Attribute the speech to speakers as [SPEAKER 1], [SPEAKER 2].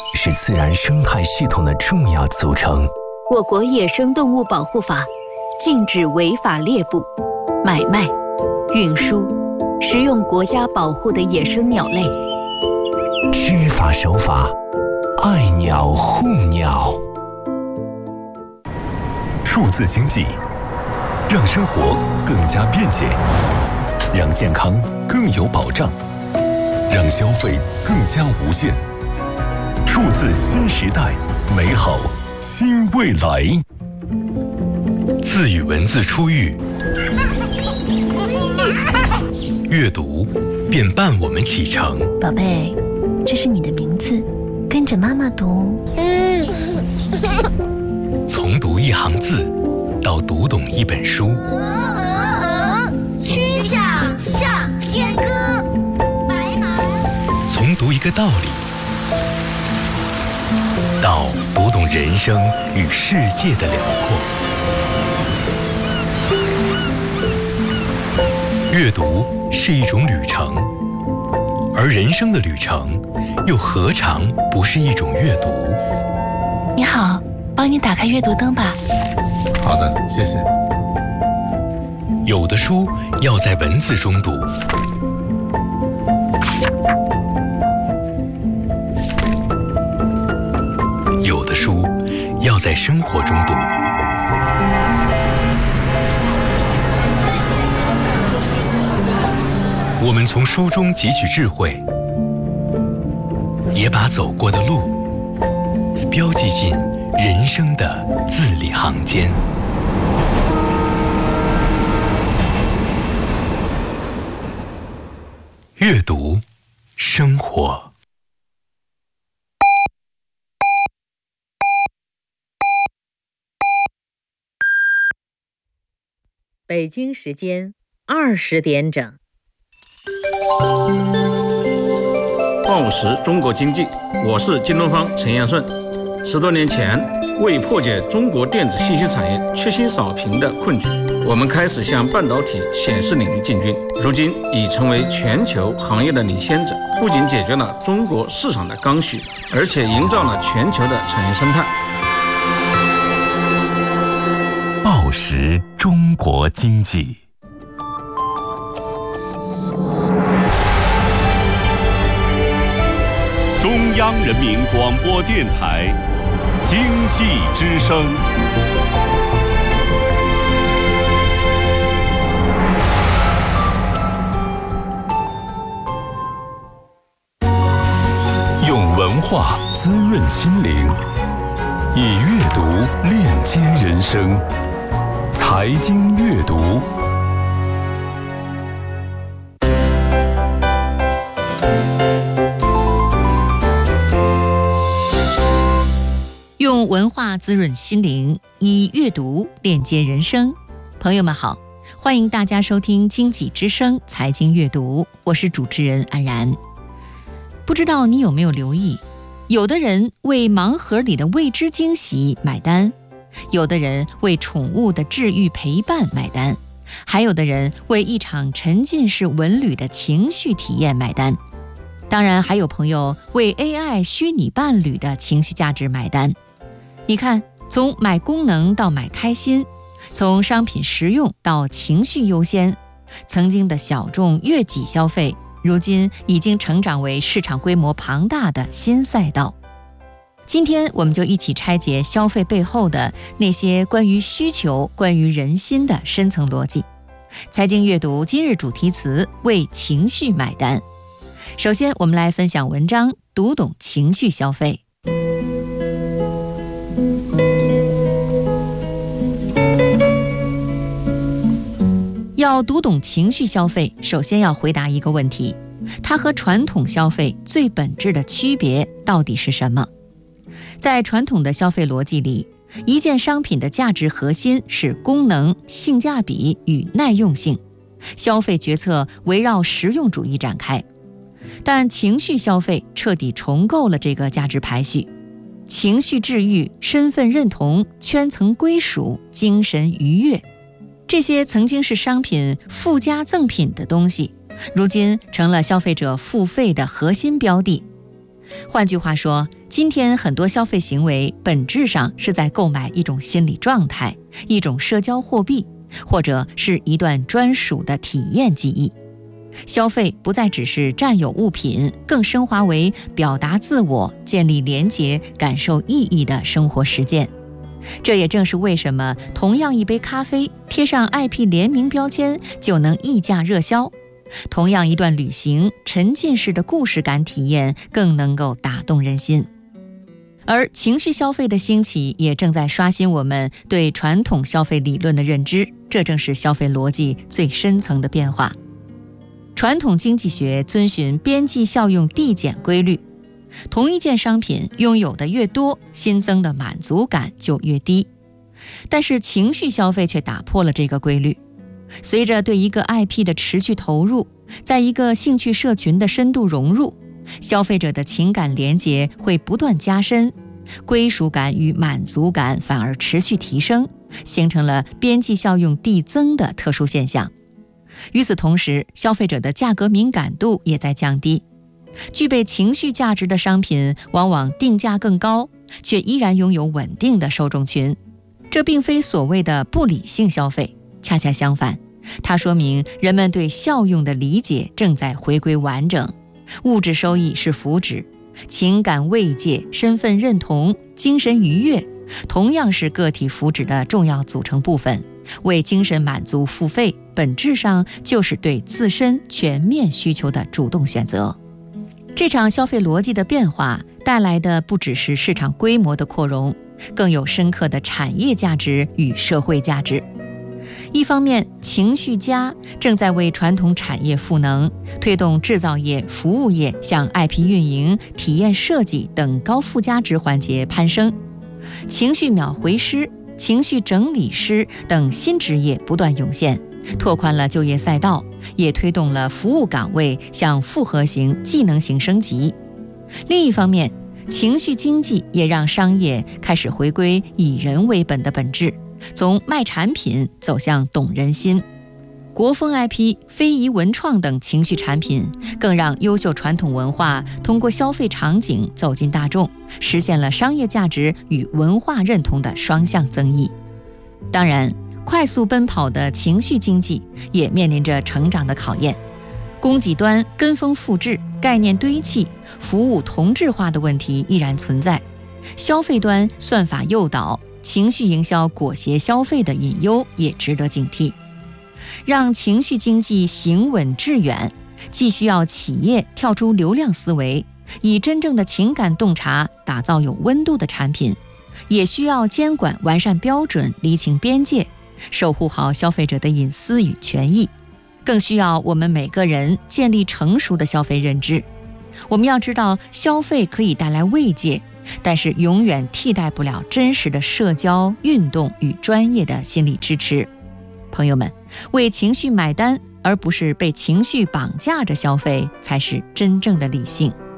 [SPEAKER 1] 是自然生态系统的重要组成。
[SPEAKER 2] 我国野生动物保护法禁止违法猎捕、买卖、运输、食用国家保护的野生鸟类。
[SPEAKER 1] 知法守法，爱鸟护鸟。数字经济让生活更加便捷，让健康更有保障，让消费更加无限。数字新时代，美好新未来。字与文字出狱，阅读便伴我们启程。
[SPEAKER 2] 宝贝，这是你的名字，跟着妈妈读。
[SPEAKER 1] 从读一行字到读懂一本书，
[SPEAKER 3] 曲项向天歌，白马。
[SPEAKER 1] 从读一个道理到读懂人生与世界的辽阔。阅读是一种旅程，而人生的旅程又何尝不是一种阅读？
[SPEAKER 4] 你好，帮你打开阅读灯吧。
[SPEAKER 5] 好的，谢谢。
[SPEAKER 1] 有的书要在文字中读，有的书要在生活中读。我们从书中汲取智慧，也把走过的路标记进人生的字里行间。阅读，生活。
[SPEAKER 6] 北京时间20点整。
[SPEAKER 7] 报时中国经济，我是京东方陈彦顺。10多年前，为破解中国电子信息产业缺芯少屏的困局，我们开始向半导体显示领域进军。如今已成为全球行业的领先者，不仅解决了中国市场的刚需，而且营造了全球的产业生态。
[SPEAKER 1] 报时中国经济。
[SPEAKER 8] 中央人民广播电台经济之声。
[SPEAKER 1] 用文化滋润心灵，以阅读链接人生。财经阅读。
[SPEAKER 6] 用文化滋润心灵，以阅读链接人生。朋友们好，欢迎大家收听经济之声财经阅读，我是主持人安然。不知道你有没有留意，有的人为盲盒里的未知惊喜买单，有的人为宠物的治愈陪伴买单，还有的人为一场沉浸式文旅的情绪体验买单。当然还有朋友为 AI 虚拟伴侣的情绪价值买单。你看，从买功能到买开心，从商品实用到情绪优先，曾经的小众悦己消费，如今已经成长为市场规模庞大的新赛道。今天我们就一起拆解消费背后的那些关于需求、关于人心的深层逻辑。财经阅读今日主题词：为情绪买单。首先我们来分享文章，读懂情绪消费。要读懂情绪消费，首先要回答一个问题：它和传统消费最本质的区别到底是什么？在传统的消费逻辑里，一件商品的价值核心是功能、性价比与耐用性，消费决策围绕实用主义展开。但情绪消费彻底重构了这个价值排序，情绪治愈、身份认同、圈层归属、精神愉悦，这些曾经是商品附加赠品的东西，如今成了消费者付费的核心标的。 换句话说，今天很多消费行为本质上是在购买一种心理状态，一种社交货币，或者是一段专属的体验记忆。消费不再只是占有物品，更升华为表达自我、建立连结、感受意义的生活实践。这也正是为什么同样一杯咖啡贴上 IP 联名标签就能溢价热销，同样一段旅行，沉浸式的故事感体验更能够打动人心。而情绪消费的兴起也正在刷新我们对传统消费理论的认知，这正是消费逻辑最深层的变化。传统经济学遵循边际效用递减规律，同一件商品拥有的越多，新增的满足感就越低。但是情绪消费却打破了这个规律。随着对一个 IP 的持续投入，在一个兴趣社群的深度融入，消费者的情感连结会不断加深，归属感与满足感反而持续提升，形成了边际效用递增的特殊现象。与此同时，消费者的价格敏感度也在降低。具备情绪价值的商品往往定价更高，却依然拥有稳定的受众群。这并非所谓的不理性消费，恰恰相反，它说明人们对效用的理解正在回归完整。物质收益是福祉，情感慰藉、身份认同、精神愉悦同样是个体福祉的重要组成部分。为精神满足付费，本质上就是对自身全面需求的主动选择。这场消费逻辑的变化带来的不只是市场规模的扩容，更有深刻的产业价值与社会价值。一方面，情绪家正在为传统产业赋能，推动制造业、服务业向 IP 运营、体验设计等高附加值环节攀升。情绪秒回师、情绪整理师等新职业不断涌现，拓宽了就业赛道，也推动了服务岗位向复合型、技能型升级。另一方面，情绪经济也让商业开始回归以人为本的本质，从卖产品走向懂人心。国风 IP、非遗文创等情绪产品，更让优秀传统文化通过消费场景走进大众，实现了商业价值与文化认同的双向增益。当然，快速奔跑的情绪经济也面临着成长的考验。供给端跟风复制、概念堆砌、服务同质化的问题依然存在，消费端算法诱导、情绪营销裹挟消费的隐忧也值得警惕。让情绪经济行稳致远，既需要企业跳出流量思维，以真正的情感洞察打造有温度的产品，也需要监管完善标准、厘清边界，守护好消费者的隐私与权益。更需要我们每个人建立成熟的消费认知。我们要知道，消费可以带来慰藉，但是永远替代不了真实的社交、运动与专业的心理支持。朋友们，为情绪买单，而不是被情绪绑架着消费，才是真正的理性。